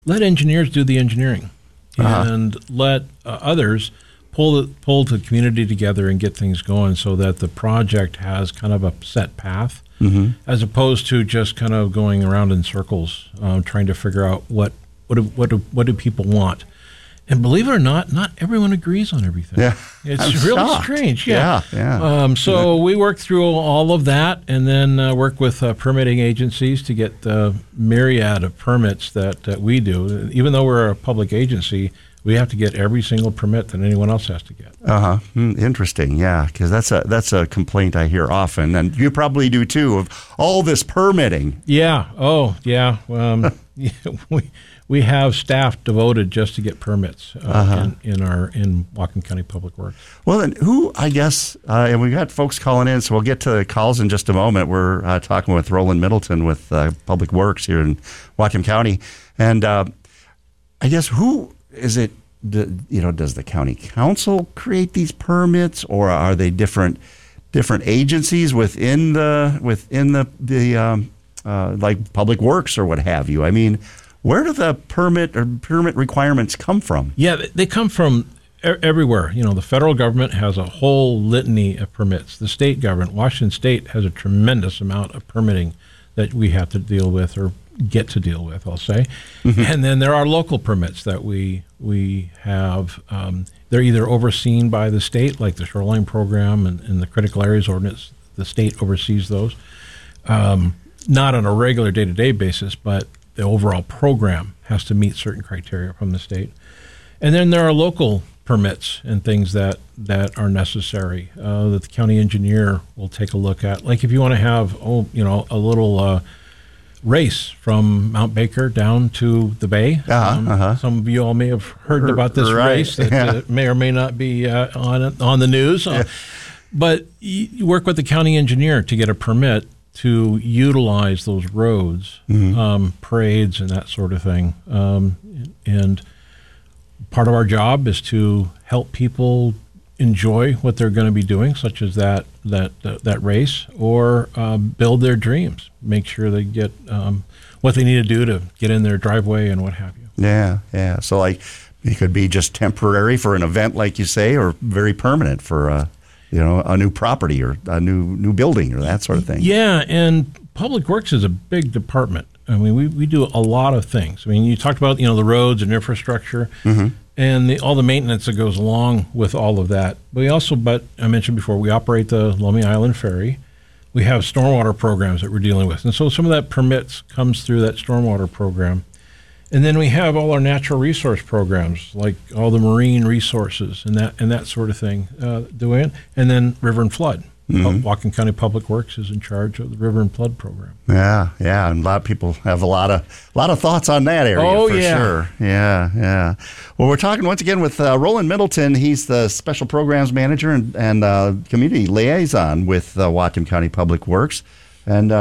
let engineers do the engineering and let others pull the community together and get things going so that the project has kind of a set path as opposed to just kind of going around in circles trying to figure out what do people want. And believe it or not everyone agrees on everything. Yeah, it's I'm really shocked. strange. Yeah. So we work through all of that, and then work with permitting agencies to get the myriad of permits that we do. Even though we're a public agency, we have to get every single permit that anyone else has to get. Interesting. Yeah, because that's a complaint I hear often, and you probably do too, of all this permitting. Yeah. Oh, yeah. We have staff devoted just to get permits in Whatcom County Public Works. Well, then who, I guess, and we got folks calling in, so we'll get to the calls in just a moment. We're talking with Roland Middleton with Public Works here in Whatcom County. And I guess who is it, does the county council create these permits, or are they different agencies within the like Public Works or what have you? I mean, where do the permit requirements come from? Yeah, they come from everywhere. The federal government has a whole litany of permits. The state government, Washington State, has a tremendous amount of permitting that we have to deal with or get to deal with, I'll say. And then there are local permits that we have. They're either overseen by the state, like the Shoreline Program and the Critical Areas Ordinance. The state oversees those. Not on a regular day-to-day basis, but the overall program has to meet certain criteria from the state. And then there are local permits and things that are necessary that the county engineer will take a look at. Like if you want to have a little race from Mount Baker down to the bay. Some of you all may have heard about this race that may or may not be on the news. But you work with the county engineer to get a permit to utilize those roads, parades, and that sort of thing. And part of our job is to help people enjoy what they're going to be doing, such as that race, or build their dreams, make sure they get what they need to do to get in their driveway and what have you. Yeah. So like it could be just temporary for an event, like you say, or very permanent for a new property or a new building or that sort of thing. Yeah, and Public Works is a big department. I mean, we do a lot of things. I mean, you talked about, the roads and infrastructure and all the maintenance that goes along with all of that. But I mentioned before, we operate the Lummi Island Ferry. We have stormwater programs that we're dealing with. And so some of that permits comes through that stormwater program. And then we have all our natural resource programs, like all the marine resources and that sort of thing doing. And then river and flood. Whatcom County Public Works is in charge of the river and flood program. Yeah, and a lot of people have a lot of thoughts on that area sure. Yeah. Well, we're talking once again with Roland Middleton. He's the Special Programs Manager and Community Liaison with Whatcom County Public Works. And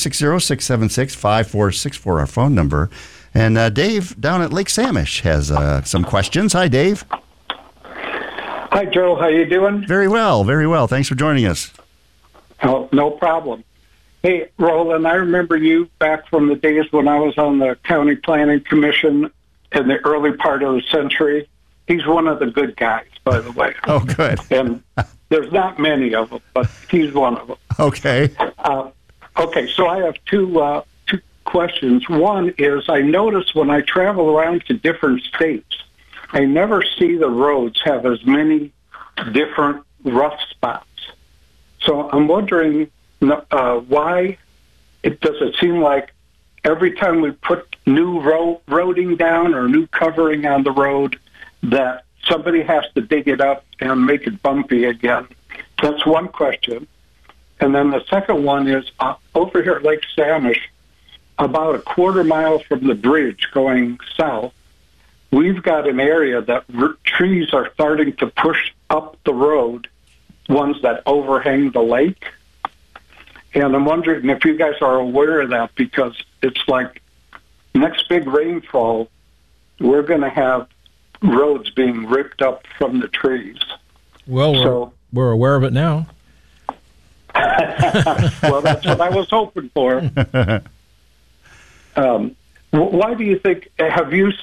360-676-5464, our phone number. And Dave down at Lake Samish has some questions. Hi, Dave. Hi, Joe. How you doing? Very well. Thanks for joining us. Oh, no problem. Hey, Roland, I remember you back from the days when I was on the County Planning Commission in the early part of the century. He's one of the good guys, by the way. Oh, good. And there's not many of them, but he's one of them. Okay. Okay, so I have two questions. One is, I notice when I travel around to different states, I never see the roads have as many different rough spots. So I'm wondering why does it seem like every time we put new roading down or new covering on the road that somebody has to dig it up and make it bumpy again? That's one question. And then the second one is over here at Lake Samish, about a quarter mile from the bridge going south, we've got an area that trees are starting to push up the road, ones that overhang the lake. And I'm wondering if you guys are aware of that, because it's like next big rainfall, we're going to have roads being ripped up from the trees. Well, we're aware of it now. Well, that's what I was hoping for. Why do you think? Have you